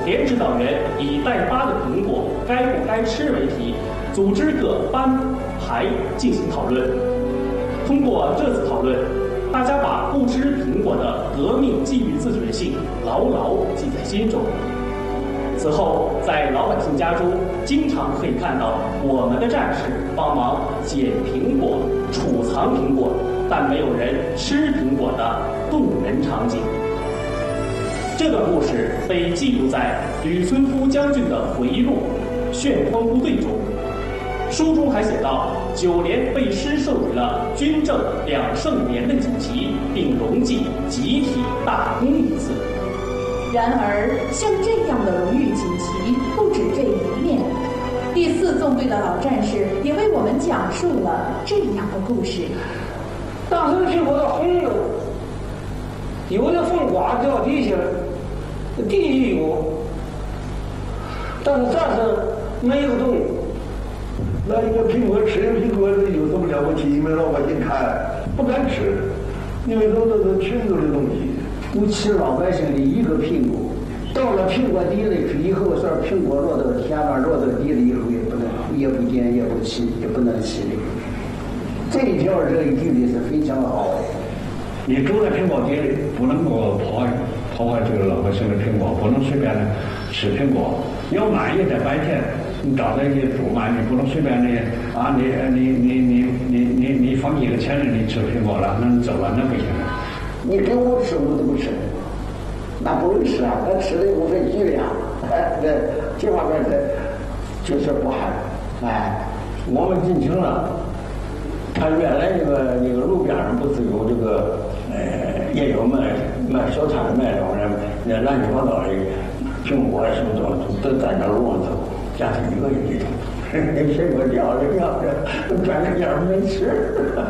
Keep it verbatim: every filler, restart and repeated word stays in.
连指导员以带疤的苹果该不该吃为题，组织各班排进行讨论。通过这次讨论，大家把不吃苹果的革命纪律自觉性牢牢记在心中。此后，在老百姓家中，经常可以看到我们的战士帮忙捡苹果、储藏苹果，但没有人吃苹果的动人场景。这段故事被记录在吕村夫将军的回忆录《旋风部队》中。书中还写道，九连被师授予了军政两圣连的锦旗，并荣记集体大功一次。 然而，像这样的荣誉锦旗不止这一面。第四纵队的老战士也为我们讲述了这样的故事。 当时苹果的红油，有的风刮掉地下了，地里有，但是战士没有动。 那一个苹果吃苹果有什么了不起？因为老百姓看不敢吃，因为都是群众的东西。 不吃老百姓的一个苹果，到了苹果地里去以后，说苹果落到田边落到地里以后，也不能也不捡也不起也不能起的。这一条这一距离是非常好的。 你住在苹果地里，不能够破坏破坏这个老百姓的苹果，不能随便的吃苹果。要满意在白天，你找到一些主嘛，你不能随便的啊，你你你你你你你放几个钱人你吃苹果了，那你走了那不行。 你给我吃我都不吃，那不能吃啊！那吃的无非剂量，哎，这这方面的就是不好。哎， 我们进城了，他原来那个那个路边上不是有这个呃，也有卖卖小摊卖这种人，那乱七八糟的苹果什么东西都在那路上走，家里一个一桶，那苹果掉了掉了，转个眼没吃。